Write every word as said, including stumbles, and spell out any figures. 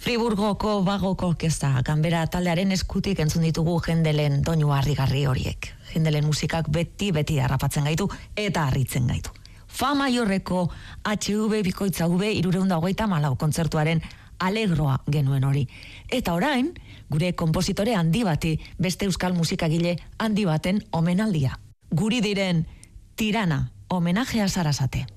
Friburgoko bagoko orkestra ganbera taldearen eskutik entzun ditugu Hendelen doinu harrigarri horiek. Hendelen musikak beti beti harrapatzen gaitu eta harritzen gaitu. Fa maiorreko H V bikoitza V hirurehun eta hogeita hamalau kontzertuaren alegroa genuen hori. Eta orain, gure konpositore handi bati, beste euskal musikagile handi baten omenaldia. Guri diren Tirana, homenajea Sarasate.